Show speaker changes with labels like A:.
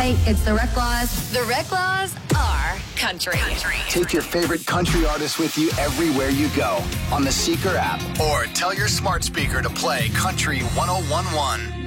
A: Hi, it's the Reklaws.
B: The Reklaws are country.
C: Take your favorite country artist with you everywhere you go on the Seeker app. Or tell your smart speaker to play Country 101.1.